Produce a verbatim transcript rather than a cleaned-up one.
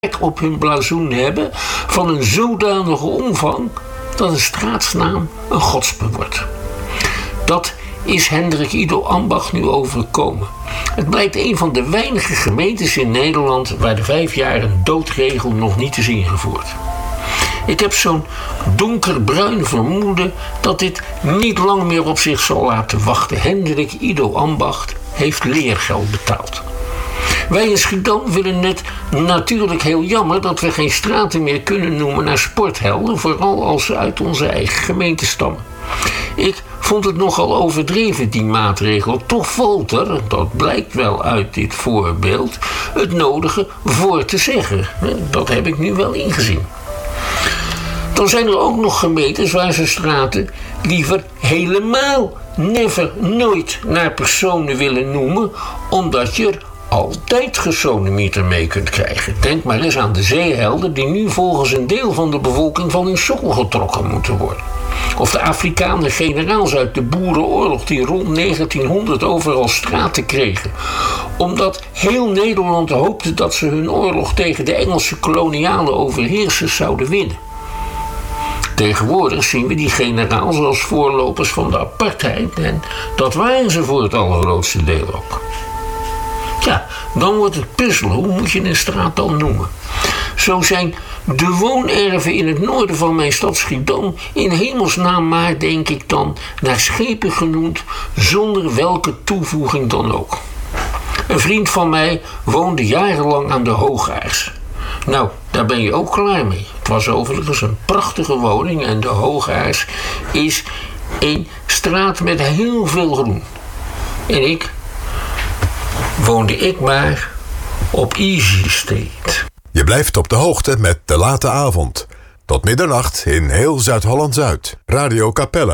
op hun blazoen hebben van een zodanige omvang dat een straatsnaam een godspe wordt. Dat is Hendrik Ido Ambach nu overkomen. Het blijkt een van de weinige gemeentes in Nederland waar de vijf jaar een doodregel nog niet is ingevoerd. Ik heb zo'n donkerbruin vermoeden dat dit niet lang meer op zich zal laten wachten. Hendrik Ido Ambach heeft leergeld betaald. Wij in Schiedam vinden het natuurlijk heel jammer dat we geen straten meer kunnen noemen naar sporthelden, vooral als ze uit onze eigen gemeente stammen. Ik vond het nogal overdreven, die maatregel. Toch valt er, dat blijkt wel uit dit voorbeeld, het nodige voor te zeggen. Dat heb ik nu wel ingezien. Dan zijn er ook nog gemeentes waar ze straten liever helemaal never, nooit naar personen willen noemen, omdat je er altijd gesodemieter mee kunt krijgen. Denk maar eens aan de zeehelden die nu volgens een deel van de bevolking van hun sokkel getrokken moeten worden. Of de Afrikaanse generaals uit de boerenoorlog die rond negentienhonderd overal straten kregen. Omdat heel Nederland hoopte dat ze hun oorlog tegen de Engelse koloniale overheersers zouden winnen. Tegenwoordig zien we die generaals als voorlopers van de apartheid en dat waren ze voor het allergrootste deel ook. Ja, dan wordt het puzzelen. Hoe moet je een straat dan noemen? Zo zijn de woonerven in het noorden van mijn stad Schiedam in hemelsnaam maar, denk ik dan, naar schepen genoemd, zonder welke toevoeging dan ook. Een vriend van mij woonde jarenlang aan de Hoogaars. Nou, daar ben je ook klaar mee. Het was overigens een prachtige woning en de Hoogaars is een straat met heel veel groen. En ik... woonde ik maar op Easy Street. Je blijft op de hoogte met De Late Avond. Tot middernacht in heel Zuid-Holland-Zuid. Radio Capelle.